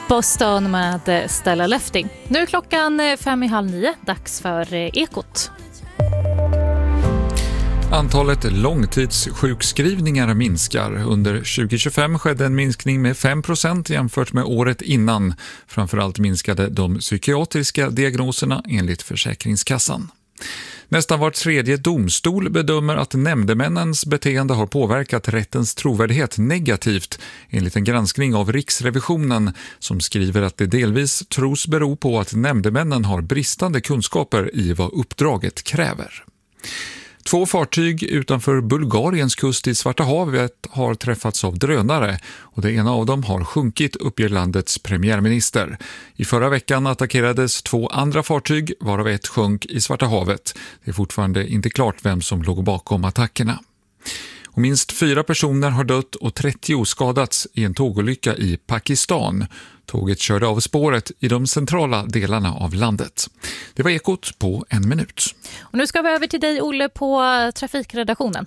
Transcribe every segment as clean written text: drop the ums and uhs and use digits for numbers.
Boston med Stella Lefting. Nu är klockan 8:30, dags för Ekot. Antalet långtidssjukskrivningar minskar. Under 2025 skedde en minskning med 5% jämfört med året innan. Framförallt minskade de psykiatriska diagnoserna enligt Försäkringskassan. Nästan var tredje domstol bedömer att nämndemännens beteende har påverkat rättens trovärdighet negativt enligt en granskning av Riksrevisionen som skriver att det delvis tros bero på att nämndemännen har bristande kunskaper i vad uppdraget kräver. 2 fartyg utanför Bulgariens kust i Svarta havet har träffats av drönare och det ena av dem har sjunkit, uppger landets premiärminister. I förra veckan attackerades 2 andra fartyg, varav ett sjönk i Svarta havet. Det är fortfarande inte klart vem som låg bakom attackerna. Och minst 4 personer har dött och 30 skadats i en tågolycka i Pakistan. Tåget körde av spåret i de centrala delarna av landet. Det var Ekot på 1 minut. Och nu ska vi över till dig, Olle, på trafikredaktionen.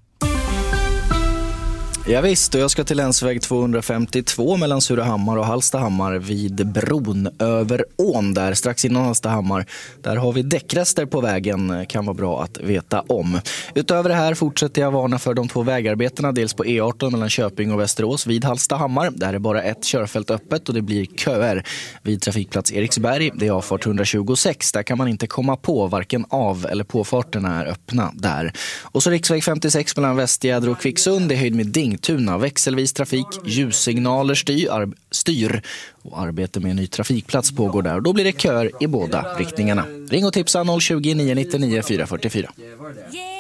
Ja visst, och jag ska till länsväg 252 mellan Surahammar och Hallstahammar vid bron över ån där strax innan Hallstahammar. Där har vi däckrester på vägen, kan vara bra att veta om. Utöver det här fortsätter jag varna för de 2 vägarbetena, dels på E18 mellan Köping och Västerås vid Hallstahammar. Där är bara ett körfält öppet och det blir köer vid trafikplats Eriksberg. Det är avfart 126, där kan man inte komma på, varken av- eller påfarterna är öppna där. Och så riksväg 56 mellan Västgädre och Kvicksund, det är höjd med Dingtuna, växelvis trafik, ljussignaler styr och arbete med en ny trafikplats pågår där och då blir det köer i båda riktningarna. Ring och tipsa 020 999 444.